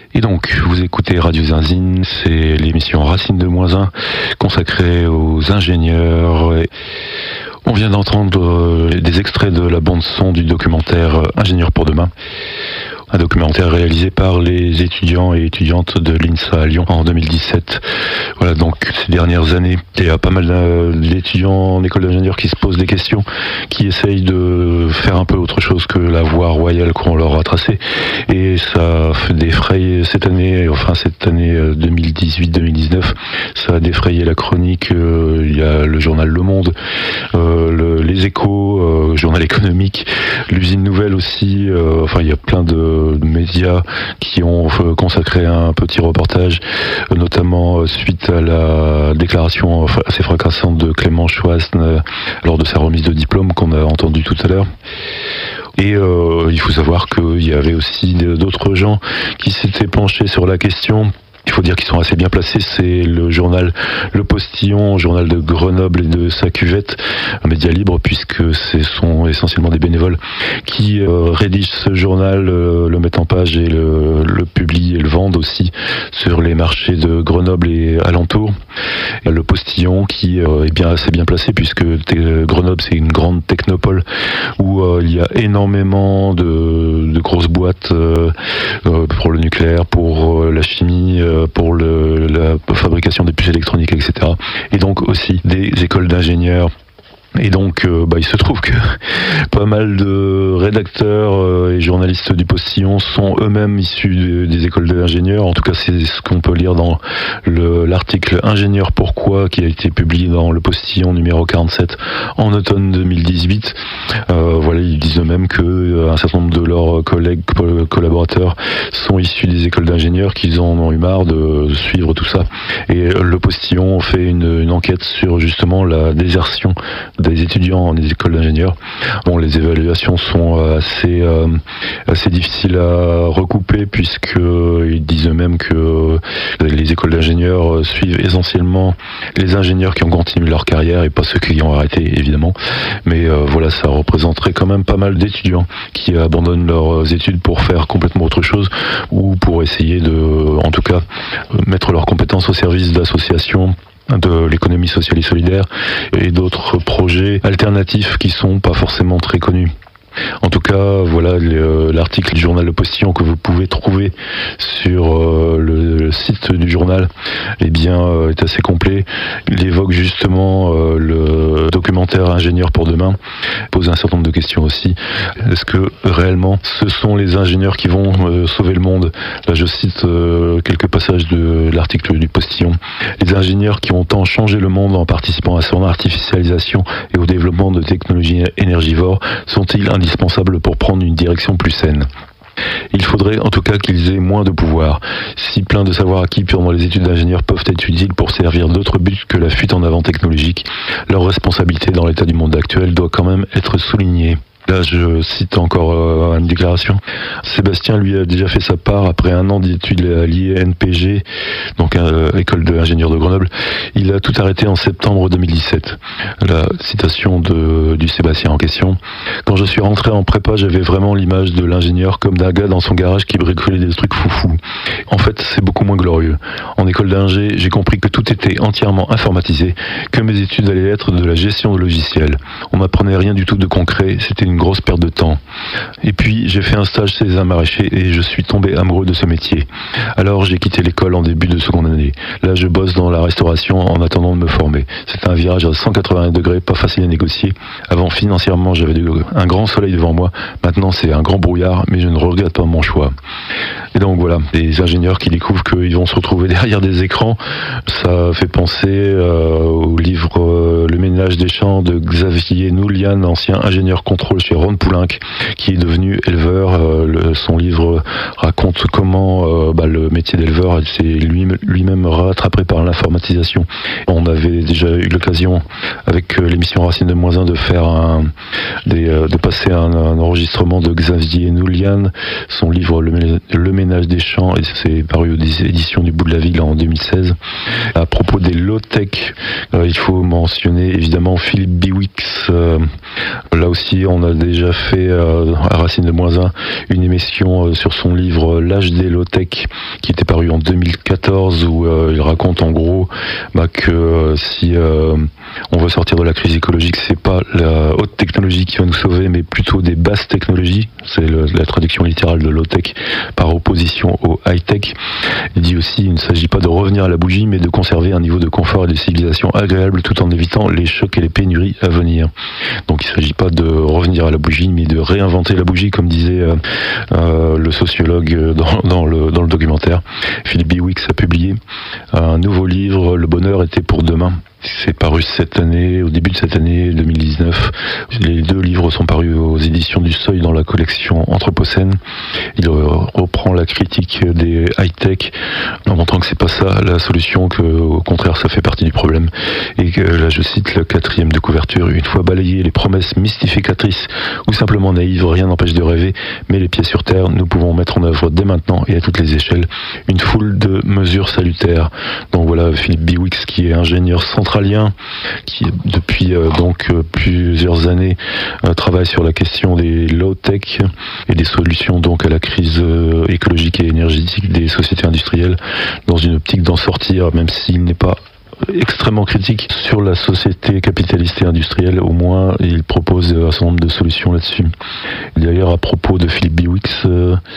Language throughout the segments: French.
Et donc, vous écoutez Radio Zinzine, c'est l'émission Racine de -1 consacrée aux ingénieurs. Et on vient d'entendre des extraits de la bande-son du documentaire Ingénieurs pour demain. Un documentaire réalisé par les étudiants et étudiantes de l'INSA à Lyon en 2017. Voilà, donc ces dernières années, il y a pas mal d'étudiants en école d'ingénieur qui se posent des questions, qui essayent de faire un peu autre chose que la voie royale qu'on leur a tracée. Et ça fait défrayer cette année 2018-2019, ça a défrayé la chronique. Il y a le journal Le Monde, les Échos, journal économique, l'Usine Nouvelle aussi. Il y a plein de médias qui ont consacré un petit reportage, notamment suite à la déclaration assez fracassante de Clément Schwasn lors de sa remise de diplôme qu'on a entendu tout à l'heure. Et il faut savoir qu'il y avait aussi d'autres gens qui s'étaient penchés sur la question. Il faut dire qu'ils sont assez bien placés. C'est le journal Le Postillon, journal de Grenoble et de sa cuvette, un média libre, puisque ce sont essentiellement des bénévoles qui rédigent ce journal, le mettent en page et le publient et le vendent aussi sur les marchés de Grenoble et alentours. Le Postillon qui est assez bien placé, puisque Grenoble c'est une grande technopole où il y a énormément de grosses boîtes pour le nucléaire, pour la chimie, pour la fabrication des puces électroniques, etc. Et donc aussi des écoles d'ingénieurs. Et donc, il se trouve que pas mal de rédacteurs et journalistes du Postillon sont eux-mêmes issus des écoles d'ingénieurs. En tout cas, c'est ce qu'on peut lire dans l'article Ingénieur pourquoi, qui a été publié dans le Postillon numéro 47 en automne 2018. Ils disent eux-mêmes que un certain nombre de leurs collègues, collaborateurs sont issus des écoles d'ingénieurs, qu'ils en ont eu marre de suivre tout ça. Et le Postillon fait une enquête sur justement la désertion des étudiants en école d'ingénieurs. Bon, les évaluations sont assez difficiles à recouper, puisqu'ils disent eux-mêmes que les écoles d'ingénieurs suivent essentiellement les ingénieurs qui ont continué leur carrière et pas ceux qui ont arrêté, évidemment. Mais ça représenterait quand même pas mal d'étudiants qui abandonnent leurs études pour faire complètement autre chose, ou pour essayer de, en tout cas, mettre leurs compétences au service d'associations de l'économie sociale et solidaire et d'autres projets alternatifs qui sont pas forcément très connus. En tout cas, voilà l'article du journal Le Postillon que vous pouvez trouver sur le site du journal, est assez complet. Il évoque justement le documentaire Ingénieurs pour demain, pose un certain nombre de questions aussi. Est-ce que réellement ce sont les ingénieurs qui vont sauver le monde? Là, je cite quelques passages de l'article du Postillon. Les ingénieurs qui ont tant changé le monde en participant à son artificialisation et au développement de technologies énergivores sont-ils indispensables pour prendre une direction plus saine? Il faudrait en tout cas qu'ils aient moins de pouvoir. Si plein de savoirs acquis pendant les études d'ingénieur peuvent être utiles pour servir d'autres buts que la fuite en avant technologique, leur responsabilité dans l'état du monde actuel doit quand même être soulignée. Là, je cite encore une déclaration. Sébastien, lui, a déjà fait sa part après un an d'études à l'INPG, donc école d'ingénieurs de Grenoble. Il a tout arrêté en septembre 2017. La citation du Sébastien en question. Quand je suis rentré en prépa, j'avais vraiment l'image de l'ingénieur comme d'un gars dans son garage qui bricolait des trucs foufou. En fait, c'est beaucoup moins glorieux. En école d'ingé, j'ai compris que tout était entièrement informatisé, que mes études allaient être de la gestion de logiciels. On m'apprenait rien du tout de concret, c'était une grosse perte de temps. Et puis j'ai fait un stage chez un maraîcher et je suis tombé amoureux de ce métier. Alors j'ai quitté l'école en début de seconde année. Là je bosse dans la restauration en attendant de me former. C'est un virage à 180 degrés, pas facile à négocier. Avant financièrement j'avais un grand soleil devant moi. Maintenant c'est un grand brouillard, mais je ne regrette pas mon choix. Et donc voilà, des ingénieurs qui découvrent qu'ils vont se retrouver derrière des écrans. Ça fait penser au livre Le ménage des champs de Xavier Noulian, ancien ingénieur contrôle chez Ron Poulenc, qui est devenu éleveur. Son livre raconte comment le métier d'éleveur s'est lui-même rattrapé par l'informatisation. On avait déjà eu l'occasion avec l'émission Racine de -1 de faire de passer un enregistrement de Xavier Noulian, son livre Le ménage Ménage des Champs, et c'est paru aux éditions du Bout de la Ville en 2016. À propos des low-tech, il faut mentionner évidemment Philippe Biwix. Là aussi, on a déjà fait à Racine de -1 une émission sur son livre L'âge des low-tech, qui était paru en 2014, où il raconte en gros que si on veut sortir de la crise écologique, c'est pas la haute technologie qui va nous sauver, mais plutôt des basses technologies. C'est la traduction littérale de low-tech par opposition au high-tech. Il dit aussi il ne s'agit pas de revenir à la bougie, mais de conserver un niveau de confort et de civilisation agréable tout en évitant les chocs et les pénuries à venir. Donc il ne s'agit pas de revenir à la bougie, mais de réinventer la bougie, comme disait le sociologue dans le documentaire. Philippe Biwix a publié un nouveau livre, Le bonheur était pour demain. C'est paru cette année, au début de cette année 2019. Les deux livres sont parus aux éditions du Seuil dans la collection Anthropocène. Il reprend la critique des high-tech en montrant que c'est pas ça la solution, que au contraire ça fait partie du problème. Et que là je cite la 4e de couverture: une fois balayées les promesses mystificatrices ou simplement naïves, rien n'empêche de rêver, mais les pieds sur terre, nous pouvons mettre en œuvre dès maintenant et à toutes les échelles une foule de mesures salutaires. Donc voilà Philippe Biwix, qui est ingénieur centralien, qui depuis plusieurs années travaille sur la question des low-tech et des solutions donc à la crise écologique et énergétique des sociétés industrielles, dans une optique d'en sortir, même s'il n'est pas extrêmement critique sur la société capitaliste et industrielle. Au moins il propose un certain nombre de solutions là-dessus. D'ailleurs, à propos de Philippe Biwix,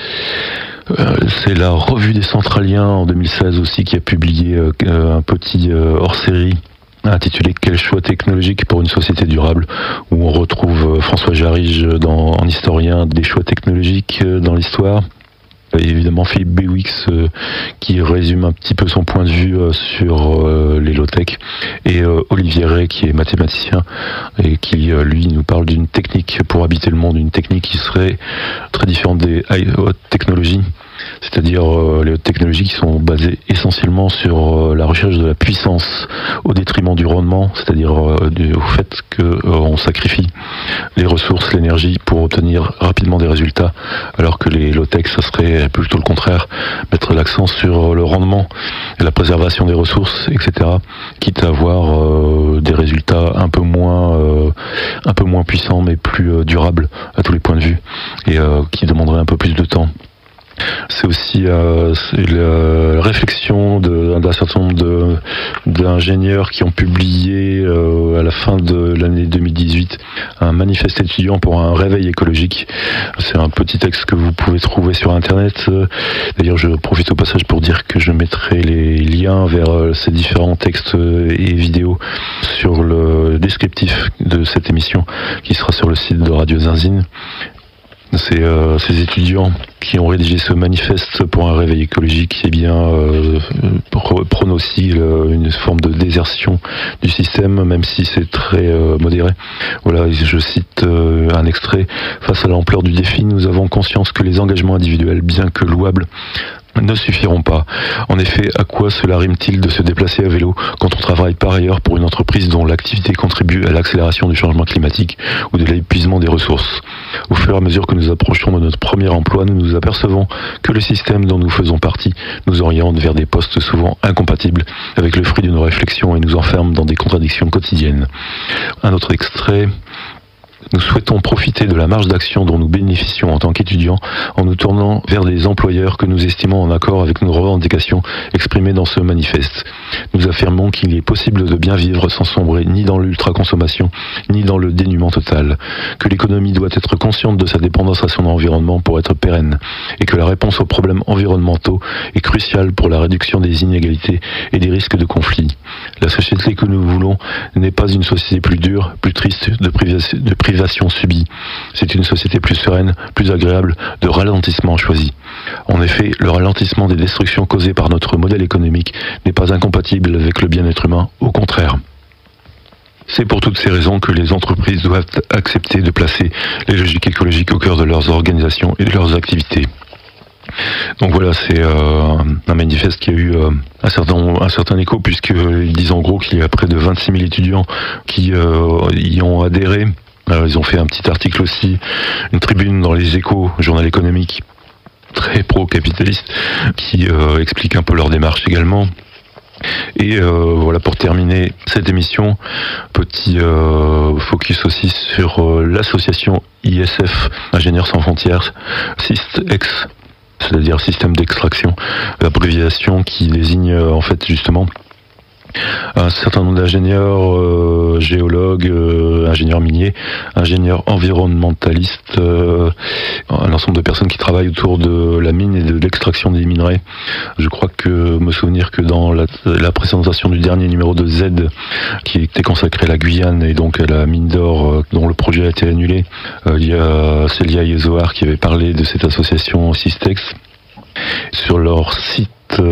c'est la Revue des Centraliens en 2016 aussi qui a publié un petit hors-série intitulé Quel choix technologique pour une société durable, où on retrouve François Jarige en historien des choix technologiques dans l'histoire. Et évidemment Philippe Biwix qui résume un petit peu son point de vue sur les low-tech, et Olivier Rey qui est mathématicien et qui lui nous parle d'une technique pour habiter le monde, une technique qui serait très différente des hautes technologies, c'est-à-dire les hautes technologies qui sont basées essentiellement sur la recherche de la puissance au détriment du rendement, c'est-à-dire au fait qu'on sacrifie les ressources, l'énergie pour obtenir rapidement des résultats, alors que les low-tech, ça serait plutôt le contraire, mettre l'accent sur le rendement et la préservation des ressources, etc., quitte à avoir des résultats un peu moins puissants, mais plus durables à tous les points de vue, et qui demanderaient un peu plus de temps. C'est aussi la réflexion d'un certain nombre d'ingénieurs qui ont publié à la fin de l'année 2018 un manifeste étudiant pour un réveil écologique. C'est un petit texte que vous pouvez trouver sur internet. D'ailleurs, je profite au passage pour dire que je mettrai les liens vers ces différents textes et vidéos sur le descriptif de cette émission qui sera sur le site de Radio Zinzine. Ces étudiants qui ont rédigé ce manifeste pour un réveil écologique, prônent aussi une forme de désertion du système, même si c'est très modéré. Voilà, je cite un extrait: face à l'ampleur du défi, nous avons conscience que les engagements individuels, bien que louables, ne suffiront pas. En effet, à quoi cela rime-t-il de se déplacer à vélo quand on travaille par ailleurs pour une entreprise dont l'activité contribue à l'accélération du changement climatique ou de l'épuisement des ressources? Au fur et à mesure que nous approchons de notre premier emploi, nous nous apercevons que le système dont nous faisons partie nous oriente vers des postes souvent incompatibles avec le fruit de nos réflexions et nous enferme dans des contradictions quotidiennes. Un autre extrait: nous souhaitons profiter de la marge d'action dont nous bénéficions en tant qu'étudiants en nous tournant vers des employeurs que nous estimons en accord avec nos revendications exprimées dans ce manifeste. Nous affirmons qu'il est possible de bien vivre sans sombrer ni dans l'ultra-consommation, ni dans le dénuement total, que l'économie doit être consciente de sa dépendance à son environnement pour être pérenne, et que la réponse aux problèmes environnementaux est cruciale pour la réduction des inégalités et des risques de conflits. La société que nous voulons n'est pas une société plus dure, plus triste, de privation subie. C'est une société plus sereine, plus agréable, de ralentissement choisi. En effet, le ralentissement des destructions causées par notre modèle économique n'est pas incompatible avec le bien-être humain, au contraire. C'est pour toutes ces raisons que les entreprises doivent accepter de placer les logiques écologiques au cœur de leurs organisations et de leurs activités. Donc voilà, c'est un manifeste qui a eu un certain écho, puisqu'ils disent en gros qu'il y a près de 26 000 étudiants qui y ont adhéré. Ils ont fait un petit article aussi, une tribune dans les Échos, journal économique, très pro-capitalistes qui expliquent un peu leur démarche également. Et voilà, pour terminer cette émission, petit focus aussi sur l'association ISF, Ingénieurs sans frontières, SISTEX, c'est-à-dire système d'extraction, l'abréviation qui désigne en fait justement un certain nombre d'ingénieurs, géologues, ingénieurs miniers, ingénieurs environnementalistes, un ensemble de personnes qui travaillent autour de la mine et de l'extraction des minerais. Je crois que me souvenir que dans la présentation du dernier numéro de Z, qui était consacré à la Guyane et donc à la mine d'or dont le projet a été annulé, il y a Célia Yezoar qui avait parlé de cette association Systex. Sur leur site,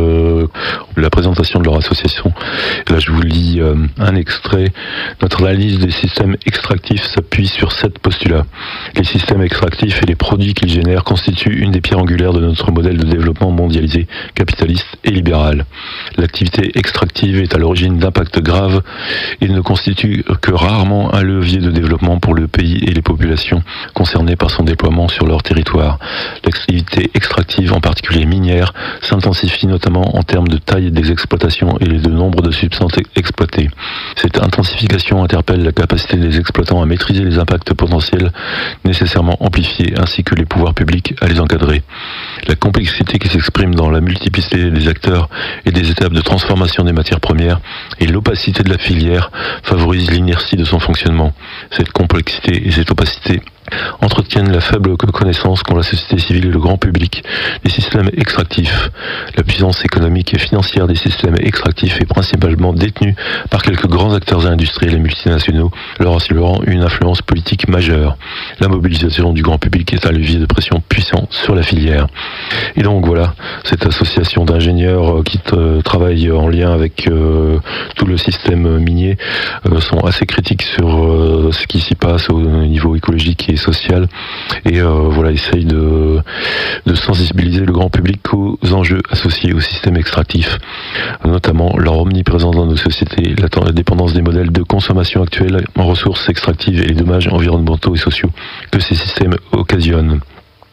la présentation de leur association. Là, je vous lis un extrait. Notre analyse des systèmes extractifs s'appuie sur 7 postulats. Les systèmes extractifs et les produits qu'ils génèrent constituent une des pierres angulaires de notre modèle de développement mondialisé, capitaliste et libéral. L'activité extractive est à l'origine d'impacts graves et ne constitue que rarement un levier de développement pour le pays et les populations concernées par son déploiement sur leur territoire. L'activité extractive, en particulier minière, s'intensifie notamment en termes de taille des exploitations et de nombre de substances exploitées. Cette intensification interpelle la capacité des exploitants à maîtriser les impacts potentiels nécessairement amplifiés ainsi que les pouvoirs publics à les encadrer. La complexité qui s'exprime dans la multiplicité des acteurs et des étapes de transformation des matières premières et l'opacité de la filière favorisent l'inertie de son fonctionnement. Cette complexité et cette opacité entretiennent la faible connaissance qu'ont la société civile et le grand public des systèmes extractifs. La puissance économique et financière des systèmes extractifs est principalement détenue par quelques grands acteurs industriels et multinationaux, leur assurant une influence politique majeure. La mobilisation du grand public est un levier de pression puissant sur la filière. Et donc voilà, cette association d'ingénieurs qui travaille en lien avec tout le système minier sont assez critiques sur ce qui s'y passe au niveau écologique et social, et voilà, essaye de sensibiliser le grand public aux enjeux associés au système extractif, notamment leur omniprésence dans nos sociétés, la dépendance des modèles de consommation actuels en ressources extractives et les dommages environnementaux et sociaux que ces systèmes occasionnent.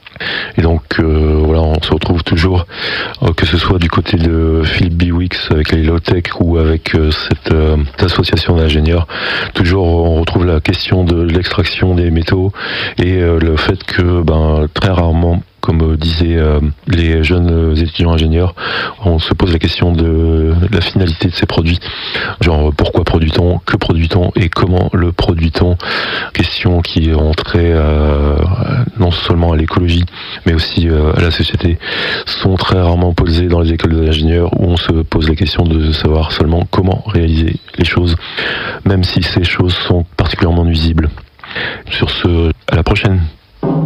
Et donc voilà, on se retrouve toujours, que ce soit du côté de Philippe Biwix avec les low-tech ou avec cette association d'ingénieurs, toujours on retrouve la question de l'extraction des métaux et le fait que très rarement, comme disaient les jeunes étudiants ingénieurs, on se pose la question de la finalité de ces produits. Genre, pourquoi produit-on, que produit-on et comment le produit-on? Questions qui ont trait non seulement à l'écologie, mais aussi à la société, sont très rarement posées dans les écoles d'ingénieurs où on se pose la question de savoir seulement comment réaliser les choses, même si ces choses sont particulièrement nuisibles. Sur ce, à la prochaine.